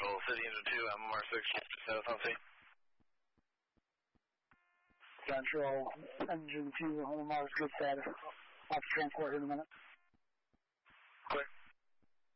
Control, City Engine 2, MMR 6, South on scene. Central, Engine 2, MMR is good status. Off transport here in a minute.